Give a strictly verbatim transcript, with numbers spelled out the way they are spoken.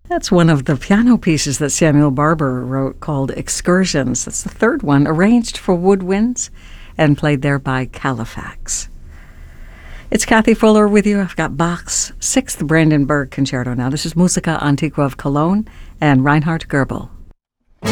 That's one of the piano pieces that Samuel Barber wrote called Excursions. That's the third one, arranged for woodwinds and played there by Califax. It's Kathy Fuller with you. I've got Bach's Sixth Brandenburg Concerto now. This is Musica Antiqua of Cologne and Reinhard Goebel.